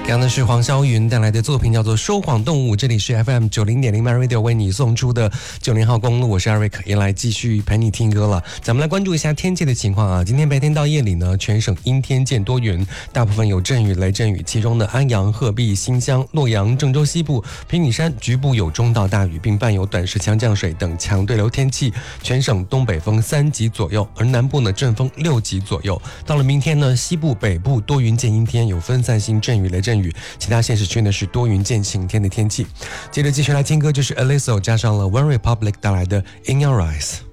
刚的是黄霄云带来的作品叫做《说谎动物》，这里是 FM90.0 MyRadio 为你送出的90号公路，我是 Eric， 也来继续陪你听歌了。咱们来关注一下天气的情况啊。今天白天到夜里呢，全省阴天见多云，大部分有阵雨、雷阵雨，其中的安阳、鹤壁、新乡、洛阳、郑州西部、平顶山局部有中到大雨，并伴有短时强降水等强对流天气。全省东北风3级左右，而南部呢阵风6级左右。到了明天呢，西部、北部多云见阴天，有分散性阵雨、雷阵雨，其他县市区呢是多云见晴天的天气。接着继续来听歌，就是 Alesso 加上了 One Republic 带来的 In Your Eyes。